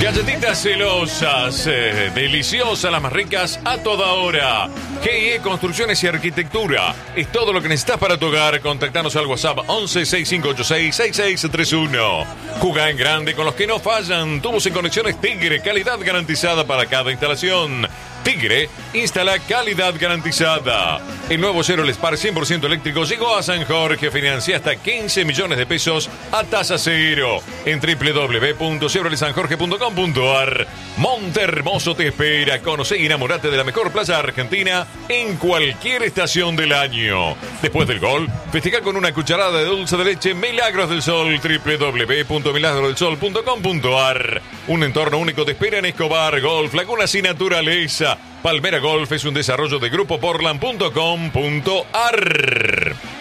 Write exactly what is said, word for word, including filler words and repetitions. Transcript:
Galletitas celosas, eh, deliciosas, las más ricas a toda hora. G I E Construcciones y Arquitectura. Es todo lo que necesitas para tu hogar. Contactanos al WhatsApp once, sesenta y cinco ochenta y seis, sesenta y seis treinta y uno. Jugá en grande con los que no fallan. Tubos en conexiones Tigre, calidad garantizada para cada instalación. Tigre, instala calidad garantizada. El nuevo Chevrolet Spark cien por ciento eléctrico llegó a San Jorge. Financia hasta quince millones de pesos a tasa cero en doble u doble u doble u punto chevrolet san jorge punto com punto a r. Monte Hermoso te espera. Conoce y enamorate de la mejor playa argentina en cualquier estación del año. Después del gol, festeja con una cucharada de dulce de leche Milagros del Sol. doble u doble u doble u punto milagros del sol punto com punto a r. Un entorno único te espera en Escobar Golf, Lagunas y Naturaleza. Palmera Golf es un desarrollo de grupo portland punto com punto a r.